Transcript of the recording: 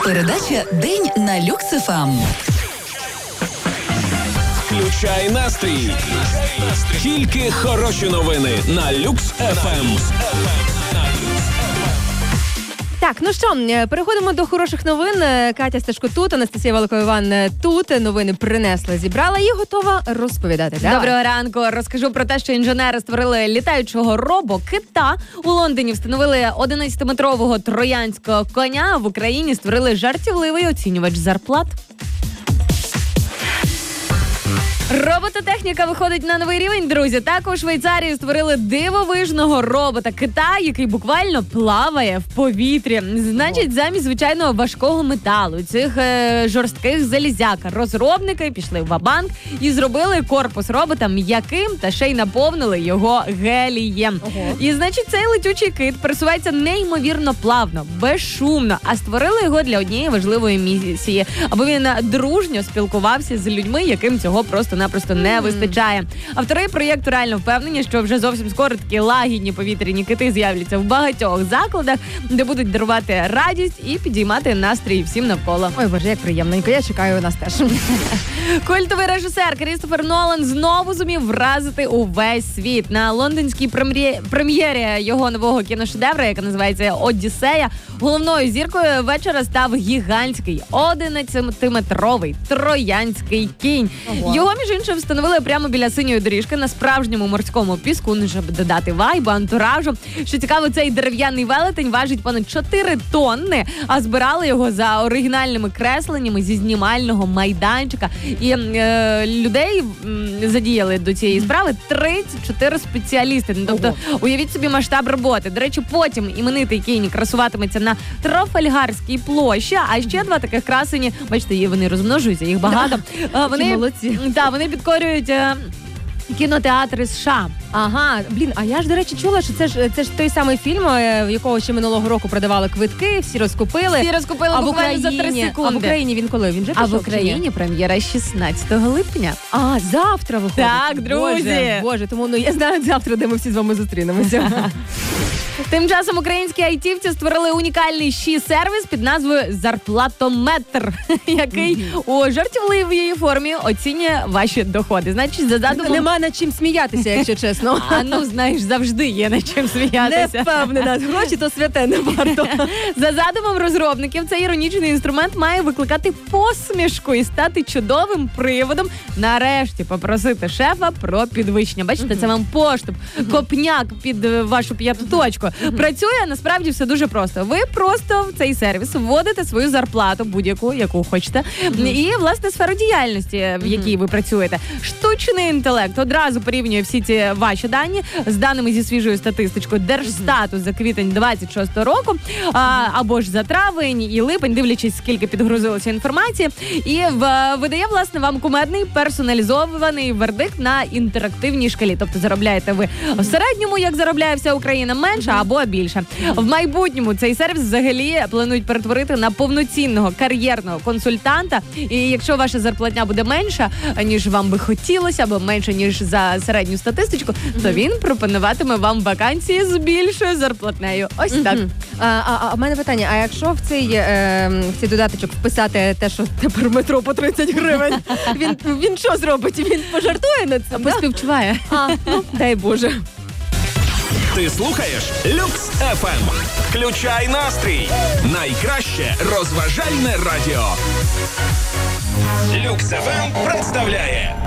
Передача «День на Люкс ФМ». Включай настрій. Тільки хороші новини на Люкс ФМ. Так, ну що, переходимо до хороших новин. Катя Сташко тут, Анастасія Волковіван тут. Новини принесла, зібрала і готова розповідати. Давай. Доброго ранку. Розкажу про те, що інженери створили літаючого робо-кита. У Лондоні встановили 11-метрового троянського коня. В Україні створили жартівливий оцінювач зарплат. Робототехніка виходить на новий рівень, друзі. Так у Швейцарії створили дивовижного робота-кита, який буквально плаває в повітрі. Значить, замість звичайного важкого металу, цих жорстких залізяк, розробники пішли в ва-банк і зробили корпус робота м'яким та ще й наповнили його гелієм. І, значить, цей летючий кит пересувається неймовірно плавно, безшумно, а створили його для однієї важливої місії, аби він дружньо спілкувався з людьми, яким цього просто-напросто не вистачає. Автори проєкту реально впевнені, що вже зовсім скоро такі лагідні повітряні кити з'являться в багатьох закладах, де будуть дарувати радість і підіймати настрій всім навколо. Ой, Боже, як приємненько. Я чекаю нас теж. Культовий режисер Крістофер Нолан знову зумів вразити увесь світ. На лондонській прем'єрі його нового кіношедевра, яка називається «Одіссея», головною зіркою вечора став гігантський 11-метровий троянський кінь. Його, між іншим, встановили прямо біля синьої доріжки на справжньому морському піску, щоб додати вайбу, антуражу. Що цікаво, цей дерев'яний велетень важить понад 4 тонни, а збирали його за оригінальними кресленнями зі знімального майданчика. І людей задіяли до цієї справи 34 спеціалісти. Тобто, уявіть собі масштаб роботи. До речі, потім іменитий кінь красуватиметься на Трафальгарській площі, а ще 2 таких красені, бачите, вони розмножуються, їх багато. Вони підкорюють кінотеатри США. Ага, а я ж, до речі, чула, що це ж той самий фільм, в якого ще минулого року продавали квитки, всі розкупили. Буквально за 3 секунди. А в Україні він коли? Він вже пішов? А в Україні прем'єра 16 липня. А, завтра виходить? Так, друзі. Боже, тому я знаю завтра, де ми всі з вами зустрінемося. Тим часом українські айтівці створили унікальний сервіс під назвою «Зарплатометр», який у жартівливій формі оцінює ваші доходи. Значить, за задумом... Нема над чим сміятися, якщо чесно. Знаєш, завжди є над чим сміятися. Не впевнена, гроші то святе не варто. За задумом розробників, цей іронічний інструмент має викликати посмішку і стати чудовим приводом нарешті попросити шефа про підвищення. Бачите, це вам поштовх, копняк під вашу п'яту точку. Працює, насправді, все дуже просто. Ви просто в цей сервіс вводите свою зарплату, будь-яку, яку хочете, і, власне, сферу діяльності, в якій ви працюєте. Штучний інтелект одразу порівнює всі ці ваші дані з даними зі свіжою статистичкою Держстату за квітень 26-го року, або ж за травень і липень, дивлячись, скільки підгрузилося інформації, і видає, власне, вам кумедний персоналізований вердикт на інтерактивній шкалі. Тобто заробляєте ви в середньому, як заробляє вся Україна, менше або більше. В майбутньому цей сервіс взагалі планують перетворити на повноцінного кар'єрного консультанта. І якщо ваша зарплатня буде менша, ніж вам би хотілося, або менше, ніж за середню статистичку, то він пропонуватиме вам вакансії з більшою зарплатнею. Ось так. А в мене питання, а якщо в цей додаточок вписати те, що тепер метро по 30 гривень, він що зробить? Він пожартує над цим? Поспівчуває. Дай Боже. Ти слухаєш Люкс ФМ. Включай настрій. Найкраще розважальне радіо. Люкс ФМ представляє